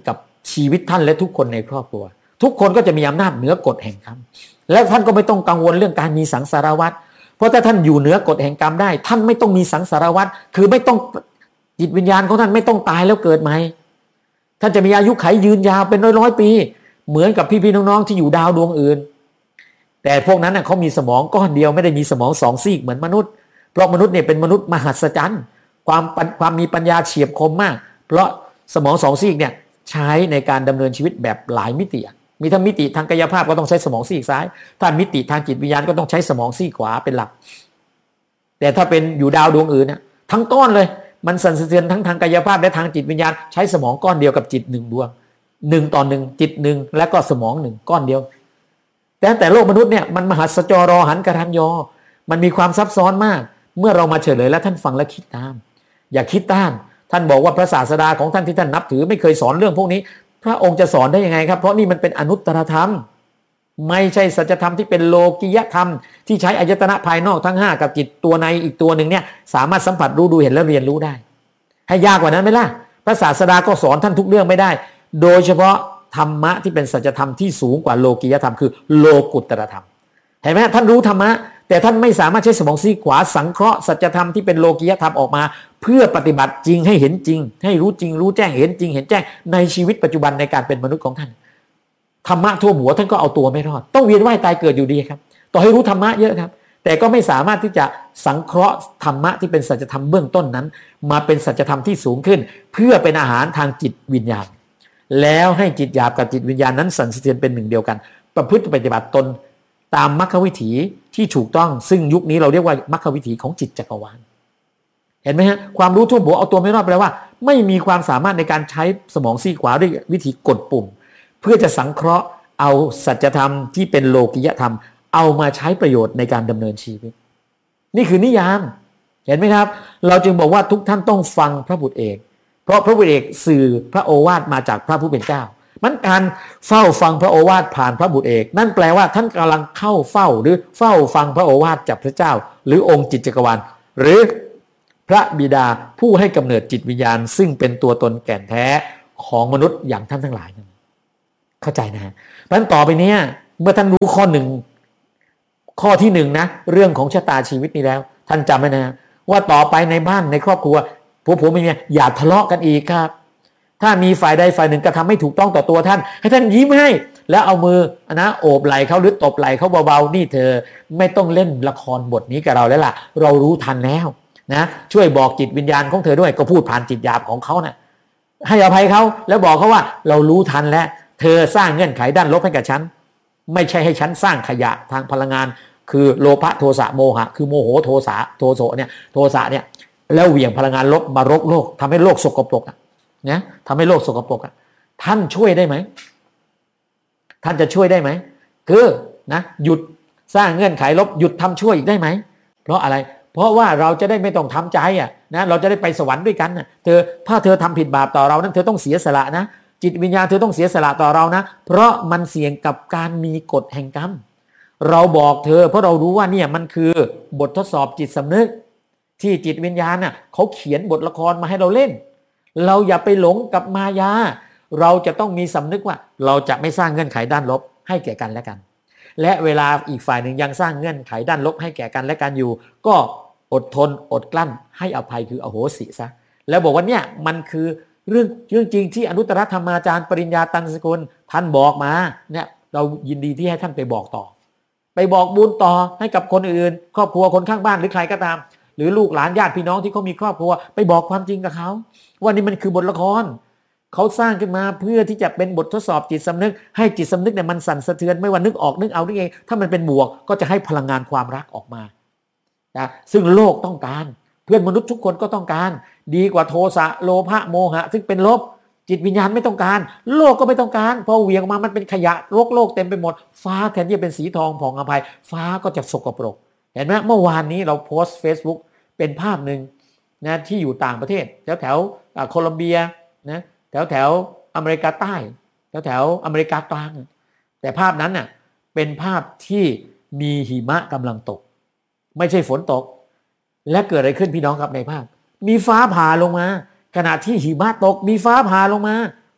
ชีวิตท่านและทุกคนในครอบครัวทุกคนก็จะมีอำนาจเหนือกฎแห่งกรรมและท่านก็ไม่ต้องกังวลเรื่องการมีสังสารวัฏเพราะถ้าท่านอยู่เหนือกฎแห่งกรรมได้ท่านไม่ต้องมีสังสารวัฏคือไม่ต้องจิตวิญญาณของท่านไม่ต้องตายแล้วเกิดใหม่ท่านจะมีอายุขัยยืนยาวเป็นร้อยๆปีเหมือนกับพี่ๆน้องๆที่อยู่ดาวดวงอื่นแต่พวกนั้นน่ะเขามีสมองก้อนเดียวไม่ได้มีสมองสองซีกเหมือนมนุษย์เพราะมนุษย์เนี่ยเป็นมนุษย์มหัศจรรย์ความความมีปัญญาเฉียบคมมากเพราะสมองสองซีกเนี่ยใช้ในการดำเนินชีวิตแบบหลายมิติมีทั้งมิติทางกายภาพก็ต้องใช้สมองซีกซ้ายถ้ามิติทางจิตวิญญาณก็ต้องใช้สมองซีกขวาเป็นหลักแต่ถ้าเป็นอยู่ดาวดวงอื่นนะทั้งก้อนเลยมันสั่นสะเทือนทั้งทางกายภาพและทางจิตวิญญาณใช้สมองก้อนเดียวกับจิตหนึ่งดวงหนึ่งต่อหนึ่งจิตหนึ่งและก็สมองหนึ่งก้อนเดียวแต่แต่โลกมนุษย์เนี่ยมันมหัศจรรอหันกระทันยอมันมีความซับซ้อนมากเมื่อเรามาเฉลยแล้วท่านฟังและคิดตามอย่าคิดต้านท่านบอกว่าพระศาสดาของท่านที่ท่านนับถือไม่เคยสอนเรื่องพวกนี้พระองค์จะสอนได้ยังไงครับเพราะนี่มันเป็นอนุตตรธรรมไม่ใช่สัจธรรมที่เป็นโลกิยธรรมที่ใช้อายตนะภายนอกทั้งห้ากับจิตตัวในอีกตัวหนึ่งเนี่ยสามารถสัมผัสรู้ดูเห็นและเรียนรู้ได้ให้ยากกว่านั้นไหมล่ะพระศาสดาก็สอนท่านทุกเรื่องไม่ได้โดยเฉพาะธรรมะที่เป็นสัจธรรมที่สูงกว่าโลกิยธรรมคือโลกุตตรธรรมเห็นไหมท่านรู้ธรรมะแต่ท่านไม่สามารถใช้สมองซีกขวาสังเคราะห์สัจธรรมที่เป็นโลกิยธรรมออกมาเพื่อปฏิบัติจริงให้เห็นจริงให้รู้จริงรู้แจ้งเห็นจริงเห็นแจ้งในชีวิตปัจจุบันในการเป็นมนุษย์ของท่านธรรมะทั่วหัวท่านก็เอาตัวไม่รอดต้องเวียนว่ายตายเกิดอยู่ดีครับต่อให้รู้ธรรมะเยอะครับแต่ก็ไม่สามารถที่จะสังเคราะห์ธรรมะที่เป็นสัจธรรมเบื้องต้นนั้นมาเป็นสัจธรรมที่สูงขึ้นเพื่อเป็นอาหารทางจิตวิญญาณแล้วให้จิตหยาบกับจิตวิญญาณนั้นสั่นสะเทือนเป็นหนึ่งเดียวกันประพฤติปฏิบัติตนตามมรรควิถีที่ถูกต้องซึ่งยุคนี้เราเรียกว่ามรรควิถีของจิตจักรวาลเห็นไหมฮะความรู้ทั่วหัวเอาตัวไม่รอดแปลว่าไม่มีความสามารถในการใช้สมองซีกขวาด้วยวิธีกดปุ่มเพื่อจะสังเคราะห์เอาสัจธรรมที่เป็นโลกิยธรรมเอามาใช้ประโยชน์ในการดำเนินชีวิตนี่คือนิยามเห็นไหมครับเราจึงบอกว่าทุกท่านต้องฟังพระบุตรเอกเพราะพระบุตรเอกสื่อพระโอวาทมาจากพระผู้เป็นเจ้ามันการเฝ้าฟังพระโอวาทผ่านพระบุตรเอกนั่นแปลว่าท่านกำลังเข้าเฝ้าหรือเฝ้าฟังพระโอวาทจากพระเจ้าหรือองค์จิตจักรวาลหรือพระบิดาผู้ให้กำเนิดจิตวิญญาณซึ่งเป็นตัวตนแก่นแท้ของมนุษย์อย่างท่านทั้งหลายนั้นเข้าใจนะฮะเพราะฉะนั้นต่อไปเนี้ยเมื่อท่านรู้ข้อหนึ่งข้อที่หนึ่งนะเรื่องของชะตาชีวิตนี้แล้วท่านจำไว้นะว่าต่อไปในบ้านในครอบครัวผัวผัวเมียอย่าทะเลาะกันอีกครับถ้ามีฝ่ายใดฝ่ายหนึ่งกระทำไม่ถูกต้องต่อตัวท่านให้ท่านยิ้มให้แล้วเอามือนะโอบไหล่เขาหรือตบไหล่เขาเบาๆนี่เธอไม่ต้องเล่นละครบทนี้กับเราแล้วล่ะเรารู้ทันแล้วนะช่วยบอกจิตวิญญาณของเธอด้วยก็พูดผ่านจิตหยาบของเขานะให้อภัยเขาแล้วบอกเขาว่าเรารู้ทันแล้วเธอสร้างเงื่อนไขด้านลบให้กับฉันไม่ใช่ให้ฉันสร้างขยะทางพลังงานคือโลภะโทสะโมหะคือโมโหโทสะโทโสเนี่ยโทสะเนี่ยแล้วเหวี่ยงพลังงานลบมารกโลกทำให้โลกสกปรกอ่ะนะทำให้โลกสกปรกอ่ะท่านช่วยได้ไหมท่านจะช่วยได้ไหมคือนะหยุดสร้างเงื่อนไขลบหยุดทำช่วยอีกได้ไหมเพราะอะไรเพราะว่าเราจะได้ไม่ต้องทำใจอ่ะนะเราจะได้ไปสวรรค์ด้วยกันนะเธอถ้าเธอทำผิดบาปต่อเรานั้นเธอต้องเสียสละนะจิตวิญญาณเธอต้องเสียสละต่อเรานะเพราะมันเสี่ยงกับการมีกฎแห่งกรรมเราบอกเธอเพราะเรารู้ว่าเนี่ยมันคือบททดสอบจิตสำนึกที่จิตวิญญาณน่ะเขาเขียนบทละครมาให้เราเล่นเราอย่าไปหลงกับมายาเราจะต้องมีสำนึกว่าเราจะไม่สร้างเงื่อนไขด้านลบให้แก่กันและกันและเวลาอีกฝ่ายหนึ่งยังสร้างเงื่อนไขด้านลบให้แก่กันและกันอยู่ก็อดทนอดกลั้นให้อภัยคืออโหสิซะแล้วบอกว่าเนี่ยมันคือเรื่องเรื่องจริงที่อนุตตรธรรมาจารย์ปริญญาตันสกุลท่านบอกมาเนี่ยเรายินดีที่ให้ท่านไปบอกต่อไปบอกบุญต่อให้กับคนอื่นครอบครัวคนข้างบ้านหรือใครก็ตามหรือลูกหลานญาติพี่น้องที่เขามีครอบครัวไปบอกความจริงกับเขาว่านี่มันคือบทละครเขาสร้างขึ้นมาเพื่อที่จะเป็นบททดสอบจิตสำนึกให้จิตสำนึกเนี่ยมันสั่นสะเทือนไม่ว่านึกออกนึกเอานึกเองถ้ามันเป็นบวกก็จะให้พลังงานความรักออกมานะซึ่งโลกต้องการเพื่อนมนุษย์ทุกคนก็ต้องการดีกว่าโทสะโลภะโมหะซึ่งเป็นลบจิตวิญญาณไม่ต้องการโลกก็ไม่ต้องการพอเหวี่ยงมามันเป็นขยะโลกโลกเต็มไปหมดฟ้าแทนที่จะเป็นสีทองผ่องอภัยฟ้าก็จะสกปรกเห็นไหมเมื่อวานนี้เราโพสต์ Facebook เป็นภาพหนึ่งนะที่อยู่ต่างประเทศแถวแถวโคลอมเบียนะแถวแถวอเมริกาใต้แถวแถวอเมริกากลางแต่ภาพนั้นน่ะเป็นภาพที่มีหิมะกำลังตกไม่ใช่ฝนตกและเกิดอะไรขึ้นพี่น้องครับในภาพมีฟ้าผ่าลงมาขณะที่หิมะตกมีฟ้าผ่าลงมา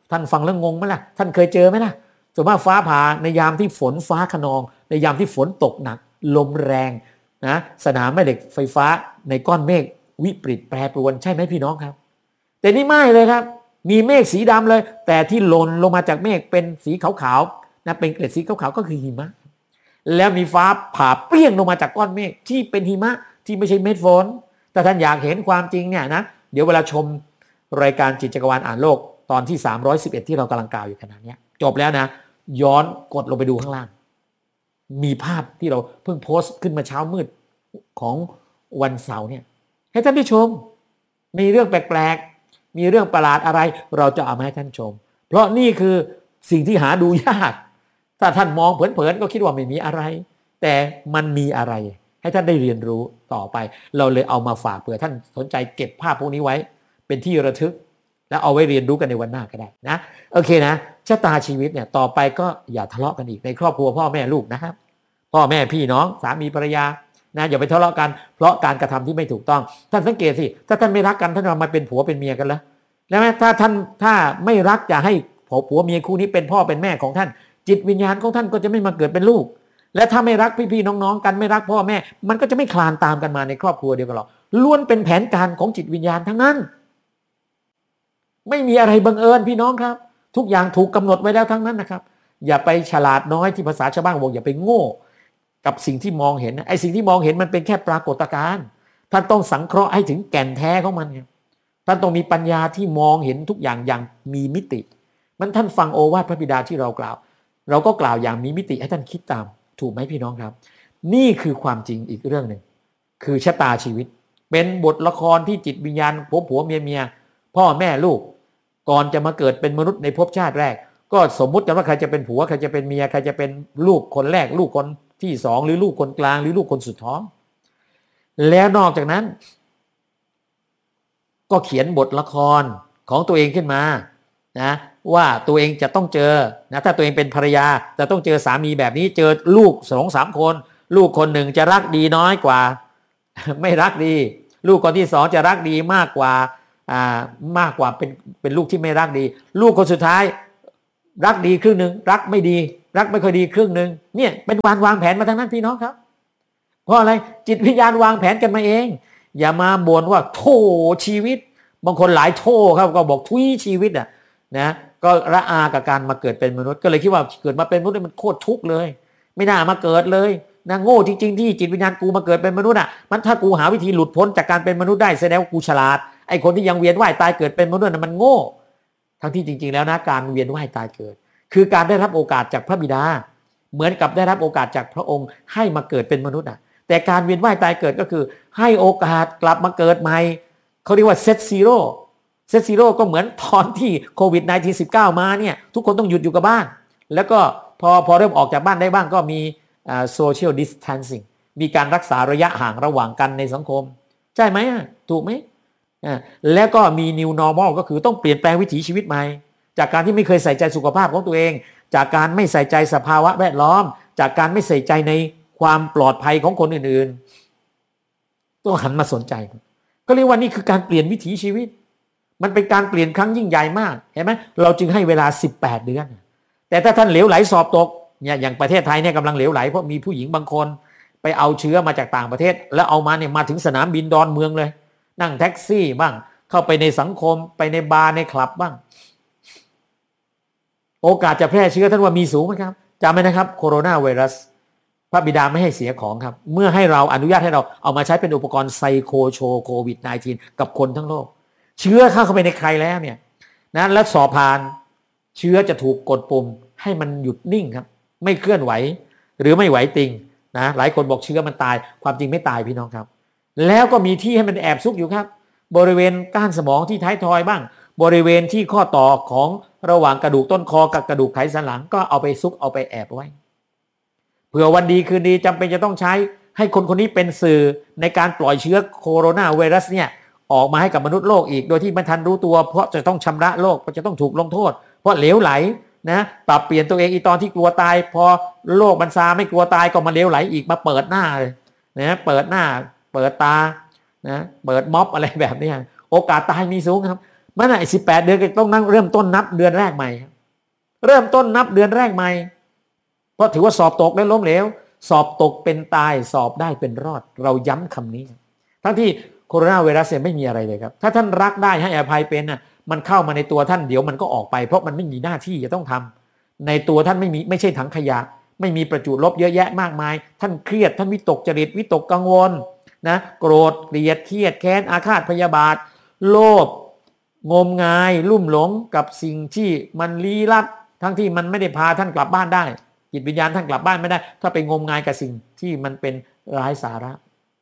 ท่านฟังแล้วงงไหมล่ะท่านเคยเจอไหมล่ะส่วนมากฟ้าผ่าในยามที่ฝนฟ้าคะนองในยามที่ฝนตกหนักลมแรงนะสนามแม่เหล็กไฟฟ้าในก้อนเมฆวิปริตแปรปรวนใช่ไหมพี่น้องครับแต่นี่ไม่เลยครับมีเมฆสีดำเลยแต่ที่หล่นลงมาจากเมฆเป็นสีขาวๆนะเป็นเกล็ดสีขาวๆก็คือหิมะแล้วมีฟ้าผ่าเปรี้ยงลงมาจากก้อนเมฆที่เป็นหิมะที่ไม่ใช่เม็ดฝนแต่ท่านอยากเห็นความจริงเนี่ยนะเดี๋ยวเวลาชมรายการจิตจักรวาลอ่านโลกตอนที่สามร้อยสิบเอ็ดที่เรากำลังกล่าวอยู่ขณะนี้จบแล้วนะย้อนกดลงไปดูข้างล่างมีภาพที่เราเพิ่งโพสต์ขึ้นมาเช้ามืดของวันเสาร์เนี่ยให้ท่านได้ชมมีเรื่องแปลกๆมีเรื่องประหลาดอะไรเราจะเอามาให้ท่านชมเพราะนี่คือสิ่งที่หาดูยากถ้าท่านมองเผินๆก็คิดว่าไม่มีอะไรแต่มันมีอะไรให้ท่านได้เรียนรู้ต่อไปเราเลยเอามาฝากเผื่อท่านสนใจเก็บภาพพวกนี้ไว้เป็นที่ระทึกแล้วเอาไว้เรียนรู้กันในวันหน้าก็ได้นะโอเคนะชะตาชีวิตเนี่ยต่อไปก็อย่าทะเลาะกันอีกในครอบครัวพ่อแม่ลูกนะครับพ่อแม่พี่น้องสามีภรรยานะอย่าไปทะเลาะกันเพราะการกระทำที่ไม่ถูกต้องท่านสังเกตสิถ้าท่านไม่รักกันท่านจะมาเป็นผัวเป็นเมียกันแล้วแล้วถ้าท่านถ้าไม่รักจะให้ผัวเมียคู่นี้เป็นพ่อเป็นแม่ของท่านจิตวิญญาณของท่านก็จะไม่มาเกิดเป็นลูกและถ้าไม่รักพี่ๆน้องๆกันไม่รักพ่อแม่มันก็จะไม่คลานตามกันมาในครอบครัวเดียวกันหรอกล้วนเป็นแผนการของจิตวิญญาณทั้งนั้นไม่มีอะไรบังเอิญพี่น้องครับทุกอย่างถูกกำหนดไว้แล้วทั้งนั้นนะครับอย่าไปฉลาดน้อยที่ภาษาชาวบ้านบอกอย่าไปโง่กับสิ่งที่มองเห็นไอ้สิ่งที่มองเห็นมันเป็นแค่ปรากฏการณ์ท่านต้องสังเคราะห์ให้ถึงแก่นแท้ของมันครับท่านต้องมีปัญญาที่มองเห็นทุกอย่างอย่างมีมิติมันท่านฟังโอวาทพระบิดาที่เรากล่าวเราก็กล่าวอย่างมีมิติให้ท่านคิดตามถูกไหมพี่น้องครับนี่คือความจริงอีกเรื่องหนึ่งคือชะตาชีวิตเป็นบทละครที่จิตวิญญาณผัวผัวเมียเมียพ่อแม่ลูกก่อนจะมาเกิดเป็นมนุษย์ในภพชาติแรกก็สมมุติกันว่าใครจะเป็นผัวใครจะเป็นเมียใครจะเป็นลูกคนแรกลูกคนที่สองหรือลูกคนกลางหรือลูกคนสุดท้องแล้วนอกจากนั้นก็เขียนบทละครของตัวเองขึ้นมานะว่าตัวเองจะต้องเจอนะถ้าตัวเองเป็นภรรยาจะต้องเจอสามีแบบนี้เจอลูกสองสามคนลูกคนหนึ่งจะรักดีน้อยกว่าไม่รักดีลูกคนที่สองจะรักดีมากกว่าอ่ามากกว่าเป็นเป็นลูกที่ไม่รักดีลูกคนสุดท้ายรักดีครึ่งหนึ่งรักไม่ดีรักไม่ค่อยดีครึ่งหนึ่งเนี่ยเป็นการวางแผนมาทั้งนั้นพี่น้องครับเพราะอะไรจิตวิญญาณวางแผนกันมาเองอย่ามาบ่นว่าโธ่ชีวิตบางคนหลายโธ่ครับก็บอกทุยชีวิตอ่ะนะก็ระอากับการมาเกิดเป็นมนุษย์ก็เลยคิดว่าเกิดมาเป็นมนุษย์มันโคตรทุกข์เลยไม่น่ามาเกิดเลยนะโง่จริงๆที่จิตวิญญาณกูมาเกิดเป็นมนุษย์อ่ะมันถ้ากูหาวิธีหลุดพ้นจากการเป็นมนุษย์ได้แสดงว่ากูฉลาดไอ้คนที่ยังเวียนว่ายตายเกิดเป็นมนุษย์น่ะมันโง่ทั้งที่จริงๆแล้วนะการเวียนว่ายตายเกิดคือการได้รับโอกาสจากพระบิดาเหมือนกับได้รับโอกาสจากพระองค์ให้มาเกิดเป็นมนุษย์อ่ะแต่การเวียนว่ายตายเกิดก็คือให้โอกาสกลับมาเกิดใหม่เขาเรียกว่าเซตซีโร่เซตซีโร่ก็เหมือนตอนที่โควิด สิบเก้า มาเนี่ยทุกคนต้องหยุดอยู่กับบ้านแล้วก็พอพอเริ่มออกจากบ้านได้บ้างก็มีอ่า social distancing มีการรักษาระยะห่างระหว่างกันในสังคมใช่ไหมถูกไหมอ่าแล้วก็มี new normal ก็คือต้องเปลี่ยนแปลงวิถีชีวิตใหม่จากการที่ไม่เคยใส่ใจสุขภาพของตัวเองจากการไม่ใส่ใจสภาวะแวดล้อมจากการไม่ใส่ใจในความปลอดภัยของคนอื่นๆต้องหันมาสนใจก็เรียกว่านี่คือการเปลี่ยนวิถีชีวิตมันเป็นการเปลี่ยนครั้งยิ่งใหญ่มากเห็นไหมเราจึงให้เวลาสิบแปดเดือนแต่ถ้าท่านเหลวไหลสอบตกเนี่ยอย่างประเทศไทยเนี่ยกำลังเหลวไหลเพราะมีผู้หญิงบางคนไปเอาเชื้อมาจากต่างประเทศแล้วเอามาเนี่ยมาถึงสนามบินดอนเมืองเลยนั่งแท็กซี่บ้างเข้าไปในสังคมไปในบาร์ในคลับบ้างโอกาสจะแพร่เชื้อท่านว่ามีสูงไหมครับจำไว้นะครับโคโรนาไวรัสพระบิดาไม่ให้เสียของครับเมื่อให้เราอนุญาตให้เราเอามาใช้เป็นอุปกรณ์ไซโคโชโควิด สิบเก้า กับคนทั้งโลกเชื้อเข้าเข้าไปในใครแล้วเนี่ยนะแล้วสอบผ่านเชื้อจะถูกกดปุ่มให้มันหยุดนิ่งครับไม่เคลื่อนไหวหรือไม่ไหวติงนะหลายคนบอกเชื้อมันตายความจริงไม่ตายพี่น้องครับแล้วก็มีที่ให้มันแอบซุกอยู่ครับบริเวณก้านสมองที่ท้ายทอยบ้างบริเวณที่ข้อต่อของระหว่างกระดูกต้นคอกับกระดูกไขสันหลังก็เอาไปซุกเอาไปแอบไว้เผื่อวันดีคืนดีจำเป็นจะต้องใช้ให้คนคนนี้เป็นสื่อในการปล่อยเชื้อโคโรนาไวรัสเนี่ยออกมาให้กับมนุษย์โลกอีกโดยที่ไม่ทันรู้ตัวเพราะจะต้องชำระโลกเพราะจะต้องถูกลงโทษเพราะเหลวไหลนะปรับเปลี่ยนตัวเองอีตอนที่กลัวตายพอโลกมันซาไม่กลัวตายก็มาเหลวไหลอีกมาเปิดหน้าเลยนะเปิดหน้าเปิดตานะเปิดม็อบอะไรแบบนี้โอกาสตายมีสูงครับมันไอ้สิบแปดเดือนก็ต้องนั่งเริ่มต้นนับเดือนแรกใหม่เริ่มต้นนับเดือนแรกใหม่เพราะถือว่าสอบตกและล้มเหลวสอบตกเป็นตายสอบได้เป็นรอดเราย้ำคำนี้ทั้งที่โคโรนาไวรัสเนี่ยไม่มีอะไรเลยครับถ้าท่านรักได้ให้อภัยเป็นน่ะมันเข้ามาในตัวท่านเดี๋ยวมันก็ออกไปเพราะมันไม่มีหน้าที่จะต้องทำในตัวท่านไม่มีไม่ใช่ถังขยะไม่มีประจุลบเยอะแยะมากมายท่านเครียดท่านวิตกจริตวิตกกังวลนะโกรธเกลียดเครียดแค้นอาฆาตพยาบาทโลภงมงายลุ่มหลงกับสิ่งที่มันลี้ลับทั้งที่มันไม่ได้พาท่านกลับบ้านได้จิตวิญญาณท่านกลับบ้านไม่ได้ถ้าไปงมงายกับสิ่งที่มันเป็นไร้สาระ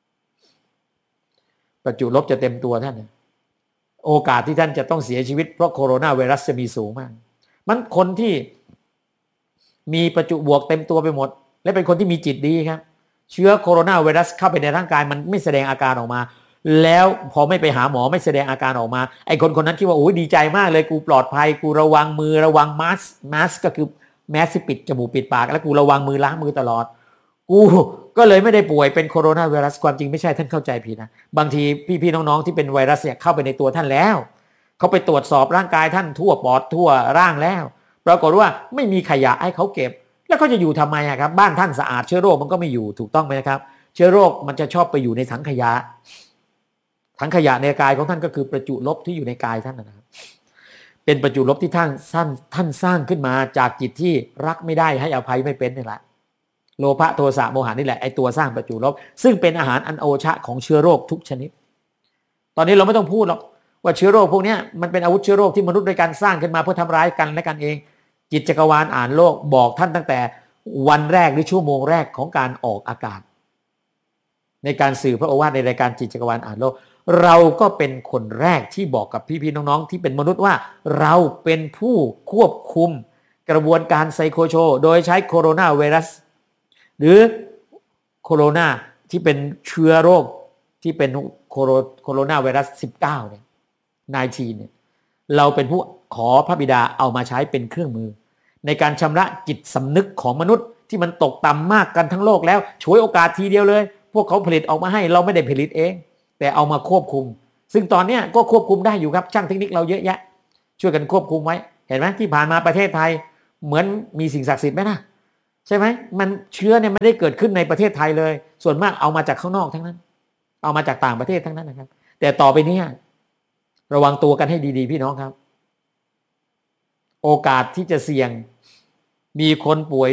ประจุลบจะเต็มตัวท่านโอกาสที่ท่านจะต้องเสียชีวิตเพราะโคโรนาไวรัสจะมีสูงมากมันคนที่มีประจุบวกเต็มตัวไปหมดและเป็นคนที่มีจิตดีครับเชื้อโคโรนาไวรัสเข้าไปในร่างกายมันไม่แสดงอาการออกมาแล้วพอไม่ไปหาหมอไม่แสดงอาการออกมาไอ้คนคนนั้นคิดว่าโอ้ยดีใจมากเลยกูปลอดภัยกูระวังมือระวังมาสมาสก็คือแมสที่ปิดจมูกปิดปากแล้วกูระวังมือล้างมือตลอดกูก็เลยไม่ได้ป่วยเป็นโคโรนาไวรัสความจริงไม่ใช่ท่านเข้าใจผิดนะบางทีพี่ๆน้องๆที่เป็นไวรัสเนี่ยเข้าไปในตัวท่านแล้วเขาไปตรวจสอบร่างกายท่านทั่วปอดทั่วร่างแล้วปรากฏว่าไม่มีขยะให้เขาเก็บแล้วเขาจะอยู่ทำไมอะครับบ้านท่านสะอาดเชื้อโรคมันก็ไม่อยู่ถูกต้องไหมครับเชื้อโรคมันจะชอบไปอยู่ในถังขยะถังขยะในกายของท่านก็คือประจุลบที่อยู่ในกายท่านนะครับเป็นประจุลบที่ท่านท่านท่านสร้างขึ้นมาจากจิตที่รักไม่ได้ให้อภัยไม่เป็นนี่แหละโลภะโทสะโมหะนี่แหละไอตัวสร้างประจุลบซึ่งเป็นอาหารอันโอชะของเชื้อโรคทุกชนิดตอนนี้เราไม่ต้องพูดหรอกว่าเชื้อโรคพวกนี้มันเป็นอาวุธเชื้อโรคที่มนุษย์ด้วยการสร้างขึ้นมาเพื่อทำร้ายกันและกันเองจิตจักรวาลอ่านโลกบอกท่านตั้งแต่วันแรกหรือชั่วโมงแรกของการออกอากาศในการสื่อพระโอวาทในรายการจิตจักรวาลอ่านโลกเราก็เป็นคนแรกที่บอกกับพี่ๆน้องๆที่เป็นมนุษย์ว่าเราเป็นผู้ควบคุมกระบวนการไซโคโชโดยใช้โคโรนาไวรัสหรือโคโรนาที่เป็นเชื้อโรคที่เป็นโคโรโคโรนาไวรัสสิบเก้าเนี่ยสิบเก้าเนี่ยเราเป็นผู้ขอพระบิดาเอามาใช้เป็นเครื่องมือในการชำระจิตสำนึกของมนุษย์ที่มันตกต่ำมากกันทั้งโลกแล้วฉวยโอกาสทีเดียวเลยพวกเขาผลิตออกมาให้เราไม่ได้ผลิตเองแต่เอามาควบคุมซึ่งตอนนี้ก็ควบคุมได้อยู่ครับช่างเทคนิคเราเยอะแยะช่วยกันควบคุมไว้เห็นไหมที่ผ่านมาประเทศไทยเหมือนมีสิ่งศักดิ์สิทธิ์ไหมนะใช่ไหมมันเชื้อเนี่ยไม่ได้เกิดขึ้นในประเทศไทยเลยส่วนมากเอามาจากข้างนอกทั้งนั้นเอามาจากต่างประเทศทั้งนั้นนะครับแต่ต่อไปนี้ระวังตัวกันให้ดีๆพี่น้องครับโอกาสที่จะเสี่ยงมีคนป่วย